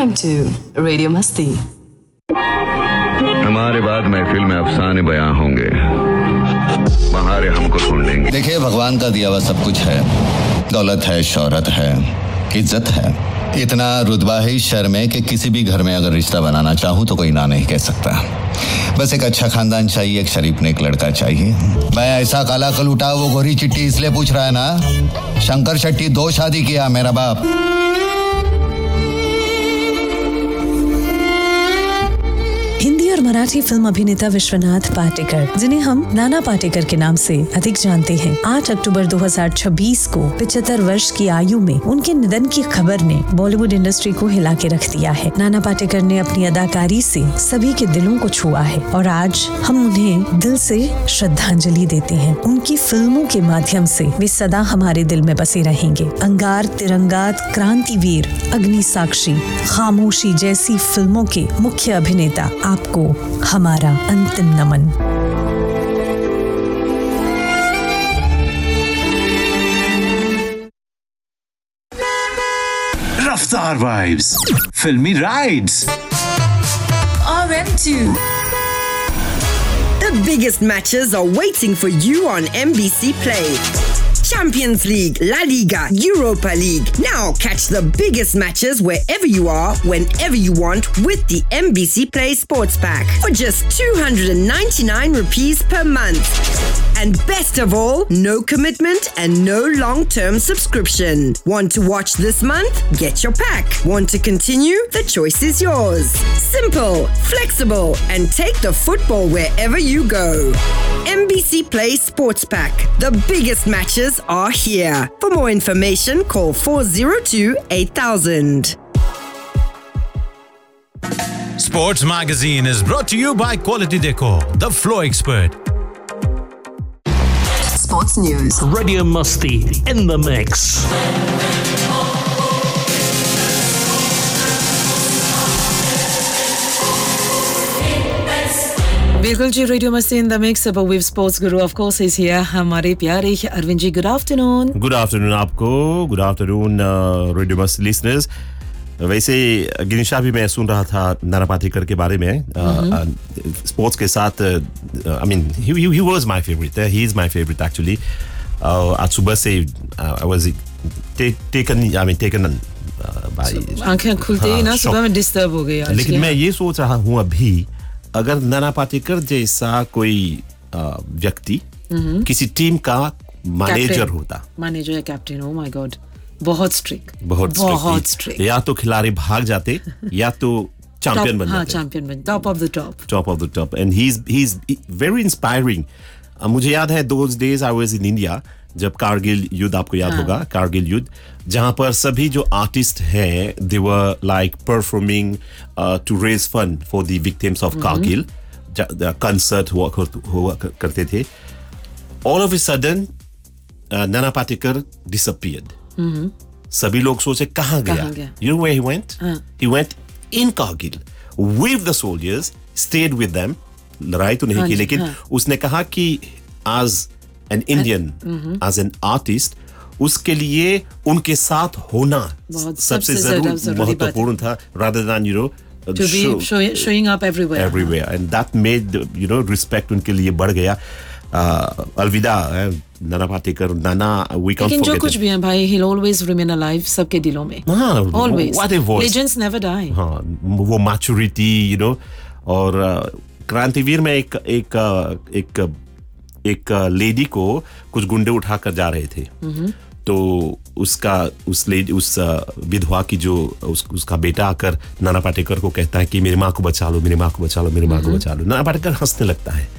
RM2 radio मस्ती। हमारे बाद महफिल में अफसाने बयां होंगे, बहारे हमको ढूंढेंगे। देखिए, भगवान का दिया हुआ सब कुछ है, दौलत है, शोहरत है, इज्जत है, इतना रुतबा है इस शहर में कि किसी भी घर में अगर रिश्ता बनाना चाहूँ तो कोई ना नहीं कह सकता। बस एक अच्छा खानदान चाहिए, एक शरीफ नेक लड़का चाहिए। मैं ऐसा काला कलूटा वो गोरी चिट्टी इसलिए पूछ रहा है ना, शंकर शेट्टी 2 शादी किया मेरा बाप। हिंदी और मराठी फिल्म अभिनेता विश्वनाथ पाटेकर, जिन्हें हम नाना पाटेकर के नाम से अधिक जानते हैं, 8 अक्टूबर 2026 को 75 वर्ष की आयु में उनके निधन की खबर ने बॉलीवुड इंडस्ट्री को हिला के रख दिया है। नाना पाटेकर ने अपनी अदाकारी से सभी के दिलों को छुआ है और आज हम उन्हें दिल से श्रद्धांजलि देते हैं। उनकी फिल्मों के माध्यम से वे सदा हमारे दिल में बसे रहेंगे। अंगार, तिरंगात, क्रांतिवीर, अग्नि साक्षी, खामोशी जैसी फिल्मों के मुख्य अभिनेता, आपको हमारा अंतिम नमन। रफ्तार वाइब्स, फिल्मी rides. RM2 The biggest matches are waiting for you on MBC Play. Champions League, La Liga, Europa League. Now catch the biggest matches wherever you are, whenever you want with the MBC Play Sports Pack for just 299 rupees per month. And best of all, no commitment and no long-term subscription. Want to watch this month? Get your pack. Want to continue? The choice is yours. Simple, flexible, and take the football wherever you go. MBC Play Sports Pack. The biggest matches are here. For more information, call 402-8000. Sports Magazine is brought to you by Quality Decor, the Flow Expert. Sports News. Radio Musti in the mix. बिल्कुल जी, radio मस्ती in the mix with sports Guru of course is here. हमारे प्यारे Arvind ji, good afternoon. Good afternoon आपको, good afternoon radio मस्ती listeners. वैसे गिनिशा भी मैं सुन रहा था नाना पाटेकर के बारे में स्पोर्ट्स के साथ। I mean he was my favourite, he is my favourite actually. आज सुबह से आई वाज टेकन बाय, आंखें खुलते ही ना सुबह में डिस्टर्ब हो गई। लेकिन मैं ये सोच रहा हूँ अभी, अगर नाना पाटेकर जैसा कोई व्यक्ति किसी टीम का मैनेजर होता, मैनेजर या कैप्टन, ओह माय गॉड, बहुत स्ट्रिक्ट। या तो खिलाड़ी भाग जाते या तो चैंपियन बन जाते। चैंपियन बन, top of the top. And he is very inspiring. मुझे याद है those days I was in India, जब कारगिल युद्ध, आपको याद होगा कारगिल युद्ध, जहां पर सभी जो आर्टिस्ट हैं दे were like performing to raise fund for the victims of Kargil. Concert हुआ करते थे। All of a sudden Nana Patekar disappeared. सभी लोग सोचे कहाँ गया। You know where he went? He went in Kargil with the soldiers, stayed with them. लड़ाई तो नहीं की, लेकिन उसने कहा कि आज an Indian, as an artist, उसके लिए उनके साथ होना सबसे महत्वपूर्ण था, rather than to be showing up everywhere, and that made respect उनके लिए बढ़ गया। अलविदा नाना पाटेकर, नाना, we can't forget जो कुछ भी है भाई, he'll always remain alive सबके दिलों में। Always. What a voice. Legends never die. हाँ, वो maturity, और क्रांतिवीर में एक लेडी को कुछ गुंडे उठाकर जा रहे थे, तो उस विधवा की जो उसका बेटा आकर नाना पाटेकर को कहता है कि मेरी माँ को बचा लो, मेरी माँ को बचा लो, मेरी माँ को बचा लो। नाना पाटेकर हंसने लगता है।